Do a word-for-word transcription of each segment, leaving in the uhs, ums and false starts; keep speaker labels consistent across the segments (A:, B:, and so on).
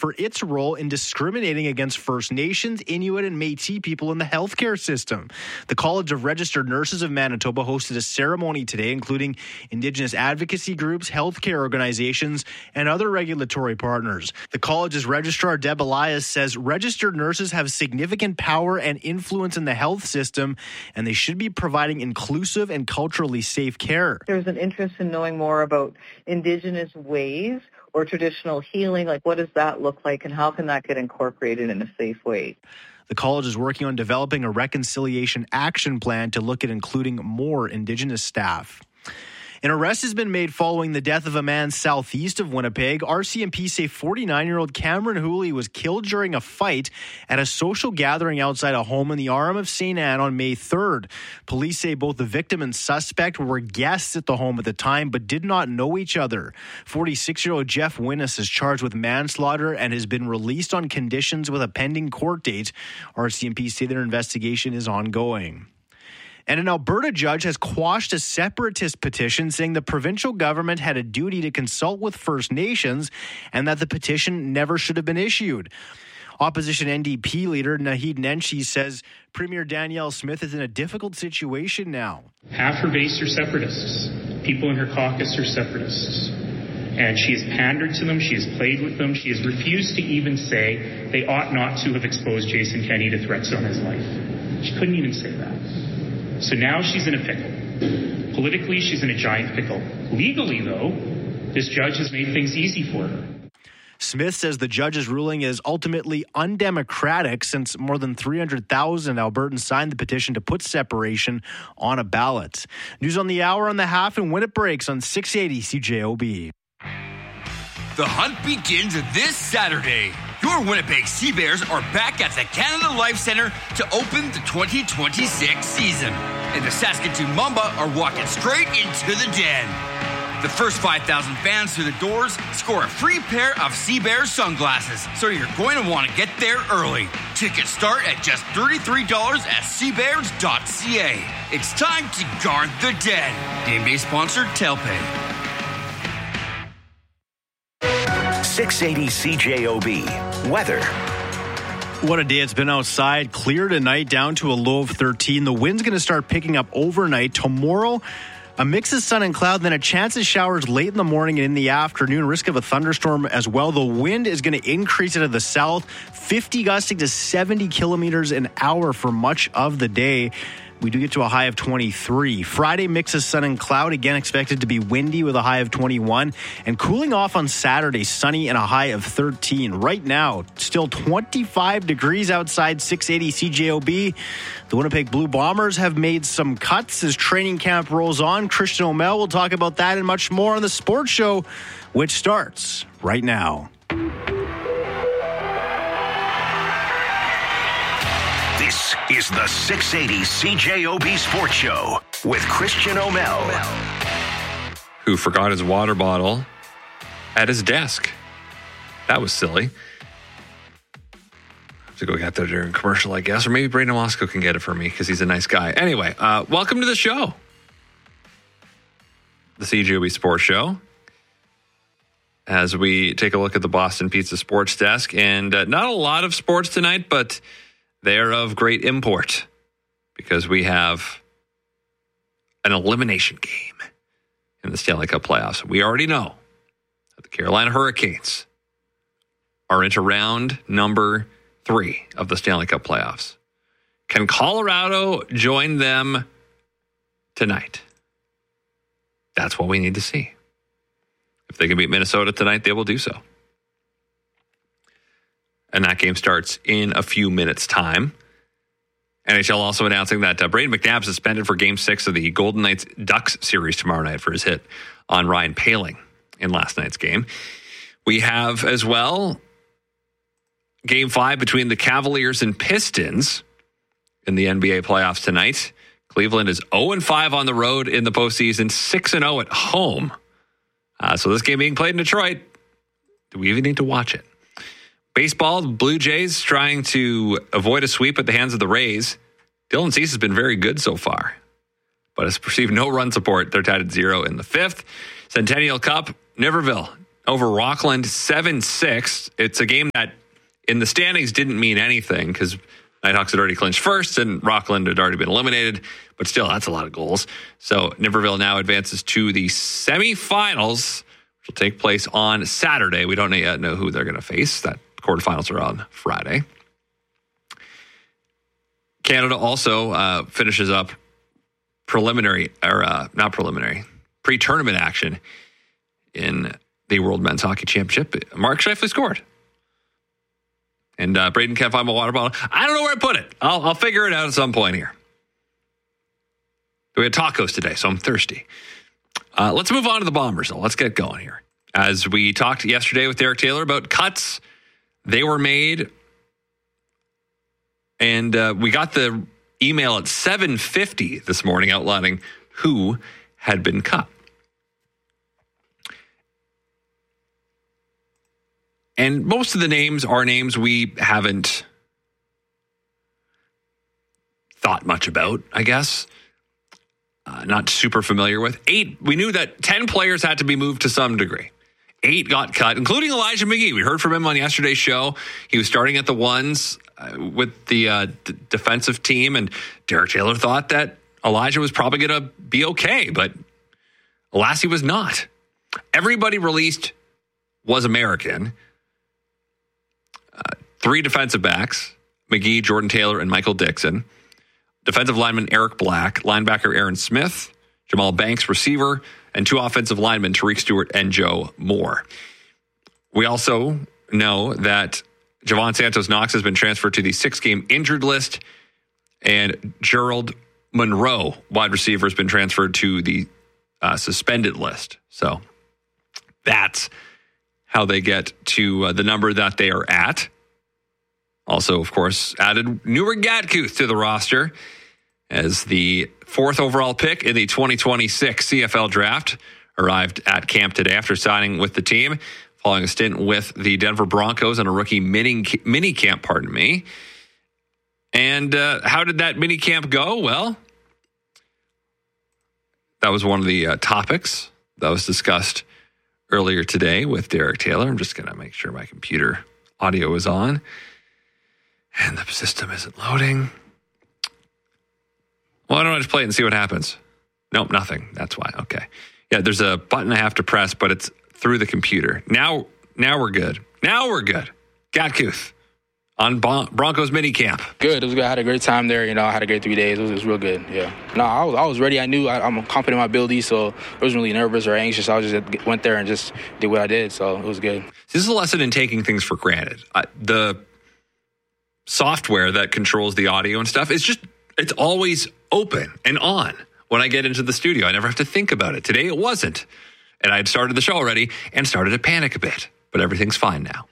A: for its role in discriminating against First Nations, Inuit, and Métis people in the healthcare system. The College of Registered Nurses of Manitoba hosted a ceremony today, including Indigenous advocacy groups, healthcare organizations, and other regulatory partners. The college's registrar, Deb Elias, says registered nurses have significant power and influence in the health system, and they should be providing inclusive and culturally safe care.
B: There's an interest in knowing more about Indigenous ways or traditional healing. Like, what does that look like, and how can that get incorporated in a safe way?
A: The college is working on developing a reconciliation action plan to look at including more Indigenous staff. An arrest has been made following the death of a man southeast of Winnipeg. R C M P say forty-nine-year-old Cameron Hooley was killed during a fight at a social gathering outside a home in the Arm of Saint Anne on May third. Police say both the victim and suspect were guests at the home at the time but did not know each other. forty-six-year-old Jeff Winnis is charged with manslaughter and has been released on conditions with a pending court date. R C M P say their investigation is ongoing. And an Alberta judge has quashed a separatist petition saying the provincial government had a duty to consult with First Nations and that the petition never should have been issued. Opposition N D P leader Naheed Nenshi says Premier Danielle Smith is in a difficult situation now.
C: Half her base are separatists. People in her caucus are separatists. And she has pandered to them. She has played with them. She has refused to even say they ought not to have exposed Jason Kenney to threats on his life. She couldn't even say that. So now she's in a pickle. Politically, she's in a giant pickle. Legally, though, this judge has made things easy for her.
A: Smith says the judge's ruling is ultimately undemocratic since more than three hundred thousand Albertans signed the petition to put separation on a ballot. News on the hour on the half and when it breaks on six eighty C J O B.
D: The hunt begins this Saturday. Your Winnipeg Sea Bears are back at the Canada Life Centre to open the twenty twenty-six season. And the Saskatoon Mamba are walking straight into the den. The first five thousand fans through the doors score a free pair of Sea Bears sunglasses, so you're going to want to get there early. Tickets start at just thirty-three dollars at sea bears dot c a. It's time to guard the den. Game day sponsor, Telpay.
E: six eighty C J O B. Weather.
A: What a day it's been outside. Clear tonight, down to a low of thirteen. The wind's going to start picking up overnight. Tomorrow, a mix of sun and cloud, then a chance of showers late in the morning and in the afternoon. Risk of a thunderstorm as well. The wind is going to increase into the south, fifty gusting to seventy kilometers an hour for much of the day. We do get to a high of twenty-three. Friday, mix of sun and cloud. Again, expected to be windy with a high of twenty-one. And cooling off on Saturday, sunny and a high of thirteen. Right now, still twenty-five degrees outside six eighty C J O B. The Winnipeg Blue Bombers have made some cuts as training camp rolls on. Christian O'Mell will talk about that and much more on the Sports Show, which starts right now.
E: This is the six eighty C J O B Sports Show with Christian O'Mell,
F: who forgot his water bottle at his desk. That was silly. I have to go get that during commercial, I guess. Or maybe Brandon Moscow can get it for me because he's a nice guy. Anyway, uh, welcome to the show. The C J O B Sports Show. As we take a look at the Boston Pizza Sports Desk. And uh, not a lot of sports tonight, but they are of great import because we have an elimination game in the Stanley Cup playoffs. We already know that the Carolina Hurricanes are into round number three of the Stanley Cup playoffs. Can Colorado join them tonight? That's what we need to see. If they can beat Minnesota tonight, they will do so. And that game starts in a few minutes' time. N H L also announcing that uh, Brayden McNabb suspended for Game six of the Golden Knights Ducks series tomorrow night for his hit on Ryan Poehling in last night's game. We have as well Game five between the Cavaliers and Pistons in the N B A playoffs tonight. Cleveland is oh and five on the road in the postseason, six and oh at home. Uh, so this game being played in Detroit, do we even need to watch it? Baseball, the Blue Jays trying to avoid a sweep at the hands of the Rays. Dylan Cease has been very good so far, but has received no run support. They're tied at zero in the fifth. Centennial Cup, Niverville over Rockland seven six. It's a game that in the standings didn't mean anything because Nighthawks had already clinched first and Rockland had already been eliminated. But still, that's a lot of goals. So Niverville now advances to the semifinals, which will take place on Saturday. We don't yet know who they're going to face. That quarterfinals are on Friday. Canada also uh, finishes up preliminary, or uh, not preliminary, pre-tournament action in the World Men's Hockey Championship. Mark Scheifele scored. And uh, Braden can't find my water bottle. I don't know where I put it. I'll, I'll figure it out at some point here. We had tacos today, so I'm thirsty. Uh, let's move on to the Bombers, though. Let's get going here. As we talked yesterday with Derek Taylor about cuts, they were made. And uh, we got the email at seven fifty this morning outlining who had been cut. And most of the names are names we haven't thought much about, I guess. Uh, not super familiar with. Eight, we knew that ten players had to be moved to some degree. Eight got cut, including Elijah McGee. We heard from him on yesterday's show. He was starting at the ones uh, with the uh, d- defensive team, and Derek Taylor thought that Elijah was probably going to be okay, but alas, he was not. Everybody released was American. Uh, three defensive backs, McGee, Jordan Taylor, and Michael Dixon. Defensive lineman Eric Black, linebacker Aaron Smith, Jamal Banks, receiver, and two offensive linemen, Tariq Stewart and Joe Moore. We also know that Javon Santos-Knox has been transferred to the six-game injured list, and Gerald Monroe, wide receiver, has been transferred to the uh, suspended list. So that's how they get to uh, the number that they are at. Also, of course, added Newer Gatkuth to the roster as the fourth overall pick in the twenty twenty-six C F L draft. Arrived at camp today after signing with the team, following a stint with the Denver Broncos on a rookie mini, mini camp, pardon me. And uh, how did that mini camp go? Well, that was one of the uh, topics that was discussed earlier today with Derek Taylor. I'm just going to make sure my computer audio is on. And the system isn't loading. Why don't I just play it and see what happens? Nope, nothing. That's why. Okay. Yeah, there's a button I have to press, but it's through the computer. Now now we're good. Now we're good. Gatkuth on Bon- Broncos minicamp.
G: Good. It was good. I had a great time there. You know, I had a great three days. It was, it was real good. Yeah. No, I was, I was ready. I knew I, I'm confident in my ability, so I wasn't really nervous or anxious. I was just went there and just did what I did, so it was good.
F: This is a lesson in taking things for granted. Uh, the software that controls the audio and stuff, it's just, it's always open and on when I get into the studio. I never have to think about it. Today it wasn't. And I had started the show already and started to panic a bit, but everything's fine now.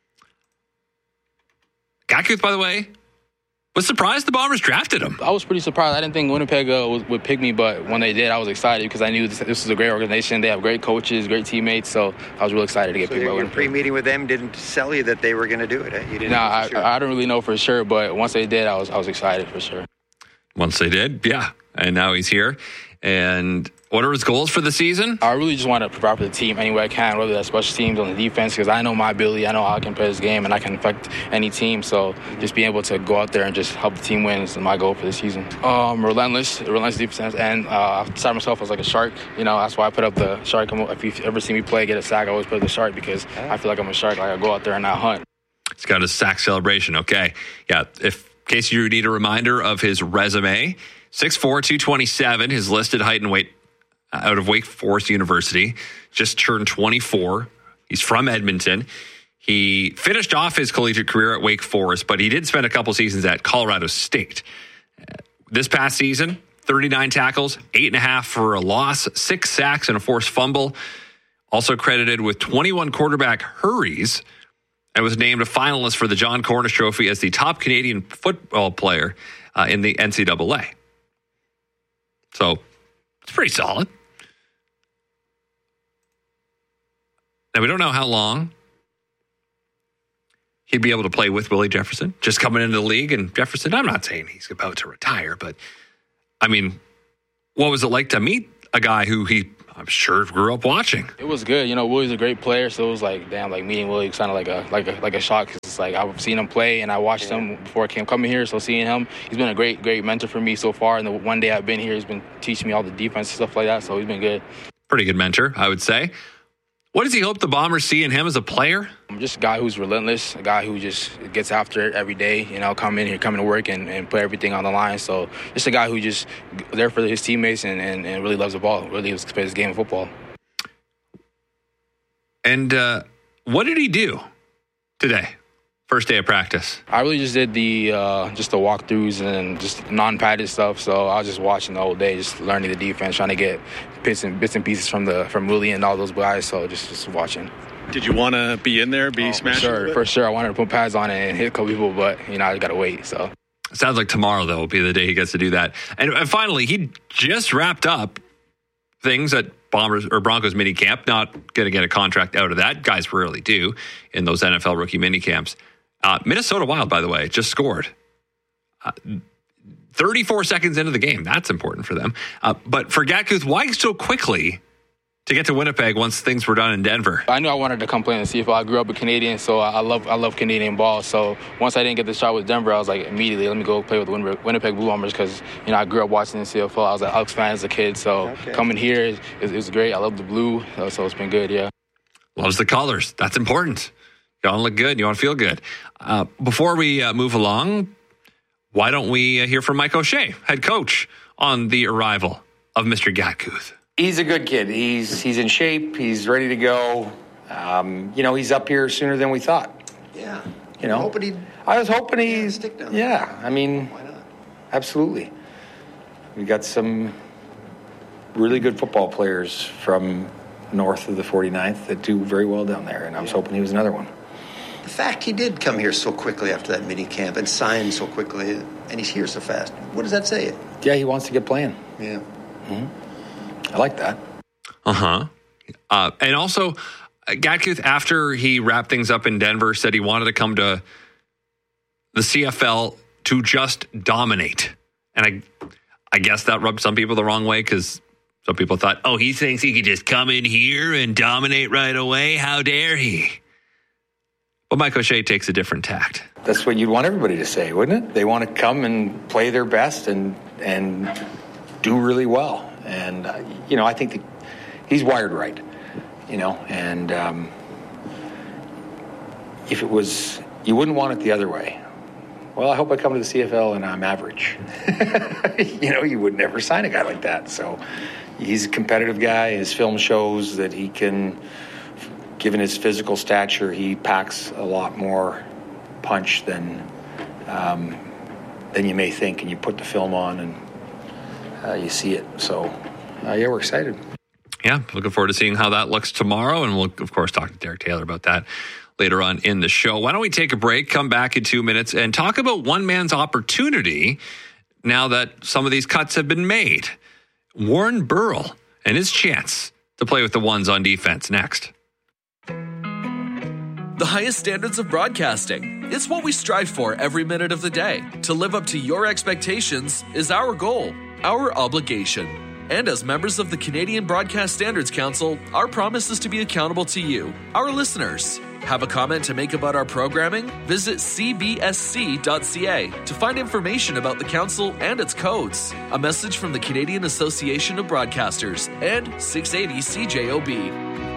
F: Gatkuth, by the way, was surprised the Bombers drafted him.
G: I was pretty surprised. I didn't think Winnipeg uh, would, would pick me, but when they did, I was excited because I knew this, this was a great organization. They have great coaches, great teammates, so I was really excited to get
H: so
G: picked by
H: your
G: Winnipeg.
H: pre-meeting with them didn't sell you that they were going to do it, eh? You didn't
G: No,
H: know
G: I,
H: for sure.
G: I don't really know for sure, but once they did, I was I was excited for sure.
F: Once they did, yeah. And now he's here. And what are his goals for the season?
G: I really just want to provide for the team any way I can, whether that's special teams on the defense, because I know my ability, I know how I can play this game, and I can affect any team. So just being able to go out there and just help the team win is my goal for the season. Um, relentless, relentless defense, and uh, I started myself as like a shark. You know, that's why I put up the shark. If you've ever seen me play, get a sack, I always put up the shark because I feel like I'm a shark. Like I go out there and I hunt.
F: He's got his sack celebration. Okay. Yeah. If in case you need a reminder of his resume, six foot four, two twenty-seven, his listed height and weight out of Wake Forest University, just turned twenty-four. He's from Edmonton. He finished off his collegiate career at Wake Forest, but he did spend a couple seasons at Colorado State. This past season, thirty-nine tackles, eight and a half for a loss, six sacks and a forced fumble. Also credited with twenty-one quarterback hurries, and was named a finalist for the John Cornish Trophy as the top Canadian football player uh, in the N C double A. So it's pretty solid. Now, we don't know how long he'd be able to play with Willie Jefferson, just coming into the league. And Jefferson, I'm not saying he's about to retire, but I mean, what was it like to meet a guy who he I'm sure grew up watching.
G: It was good. You know, Willie's a great player, so it was like, damn, like meeting Willie kind of like a like a like a shock. Cause it's like I've seen him play, and I watched him before I came coming here. So seeing him, he's been a great great mentor for me so far. And the one day I've been here, he's been teaching me all the defense and stuff like that. So he's been good.
F: Pretty good mentor, I would say. What does he hope the Bombers see in him as a player?
G: I'm just a guy who's relentless, a guy who just gets after it every day, you know, come in here, coming to work and, and put everything on the line. So just a guy who just there for his teammates and, and, and really loves the ball, really loves to play this game of football.
F: And uh, what did he do today? First day of practice.
G: I really just did the uh, just the walkthroughs and just non-padded stuff. So I was just watching the whole day, just learning the defense, trying to get bits and bits and pieces from the from Willie and all those guys. So just just watching.
I: Did you want to be in there, be
G: oh,
I: smashing?
G: For sure, for sure. I wanted to put pads on it and hit a couple people, but you know I got to wait. So
F: sounds like tomorrow though will be the day he gets to do that. And, and finally, he just wrapped up things at Bombers or Broncos mini camp. Not going to get a contract out of that. Guys rarely do in those N F L rookie mini camps. Uh, Minnesota Wild, by the way, just scored uh, thirty-four seconds into the game. That's important for them. Uh, but for Gatkuth, why so quickly to get to Winnipeg once things were done in Denver?
G: I knew I wanted to come play in the C F L. I grew up a Canadian, so I love I love Canadian ball. So once I didn't get the shot with Denver, I was like, immediately, let me go play with the Winnipeg, Winnipeg Blue Bombers because, you know, I grew up watching the C F L. I was an Elks fan as a kid, so okay. Coming here, it, it was great. I love the blue, so, so it's been good, yeah.
F: Loves the colors. That's important. You want to look good. You want to feel good. Uh, before we uh, move along, why don't we uh, hear from Mike O'Shea, head coach, on the arrival of Mister Gatkuth?
J: He's a good kid. He's he's in shape. He's ready to go. Um, you know, he's up here sooner than we thought.
H: Yeah.
J: You know,
H: hoping he'd,
J: I was hoping he'd
H: yeah, stick down.
J: Yeah. I mean,
H: why not?
J: Absolutely. We got some really good football players from north of the forty-ninth that do very well down there, and I was yeah. hoping he was another one.
H: The fact he did come here so quickly after that mini camp and sign so quickly, and he's here so fast, what does that say?
J: Yeah, he wants to get playing.
H: Yeah.
J: Mm-hmm. I like that.
F: Uh-huh. Uh, and also, Gatkuth, after he wrapped things up in Denver, said he wanted to come to the C F L to just dominate. And I I guess that rubbed some people the wrong way because some people thought, oh, he thinks he could just come in here and dominate right away. How dare he? But Mike O'Shea takes a different tact.
J: That's what you'd want everybody to say, wouldn't it? They want to come and play their best and and do really well. And, uh, you know, I think that he's wired right, you know. And um, if it was, you wouldn't want it the other way. Well, I hope I come to the C F L and I'm average. You know, you would never sign a guy like that. So he's a competitive guy. His film shows that he can... Given his physical stature, he packs a lot more punch than um, than you may think. And you put the film on and uh, you see it. So, uh, yeah, we're excited.
F: Yeah, looking forward to seeing how that looks tomorrow. And we'll, of course, talk to Derek Taylor about that later on in the show. Why don't we take a break, come back in two minutes, and talk about one man's opportunity now that some of these cuts have been made. Warren Burrell and his chance to play with the ones on defense next.
K: The highest standards of broadcasting. It's what we strive for every minute of the day. To live up to your expectations is our goal, our obligation. And as members of the Canadian Broadcast Standards Council, our promise is to be accountable to you, our listeners. Have a comment to make about our programming? Visit c b s c dot c a to find information about the council and its codes. A message from the Canadian Association of Broadcasters and six eighty C J O B.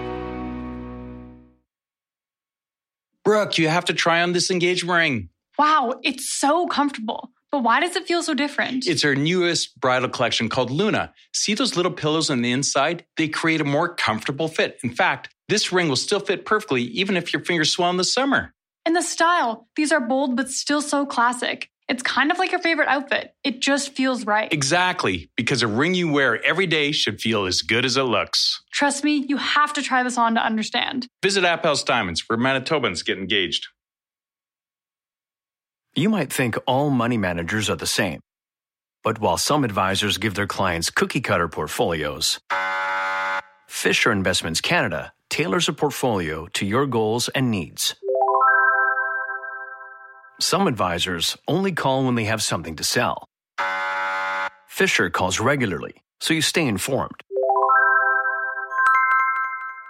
L: Brooke, you have to try on this engagement ring.
M: Wow, it's so comfortable. But why does it feel so different?
L: It's our newest bridal collection called Luna. See those little pillows on the inside? They create a more comfortable fit. In fact, this ring will still fit perfectly even if your fingers swell in the summer.
M: And the style. These are bold but still so classic. It's kind of like your favorite outfit. It just feels right.
L: Exactly, because a ring you wear every day should feel as good as it looks.
M: Trust me, you have to try this on to understand.
L: Visit Appel's Diamonds, where Manitobans get engaged.
N: You might think all money managers are the same. But while some advisors give their clients cookie-cutter portfolios, Fisher Investments Canada tailors a portfolio to your goals and needs. Some advisors only call when they have something to sell. Fisher calls regularly, so you stay informed.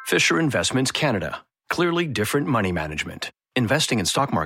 N: Fisher Investments Canada. Clearly different money management. Investing in stock market